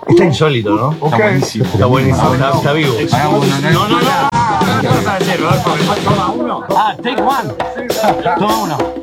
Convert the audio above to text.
Está insólito, ¿no? Está buenísimo. Está buenísimo, está vivo. No. Take one. Toma uno.